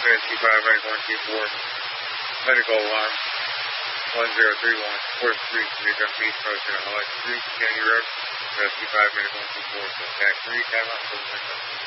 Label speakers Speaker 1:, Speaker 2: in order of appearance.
Speaker 1: Rescue 5 Medical 124. Medical alarm 1031. 4th Street, Midtown Beach, Road, Highlight Street, County Road. Rescue 5 Medical 124. Contact 3, time out,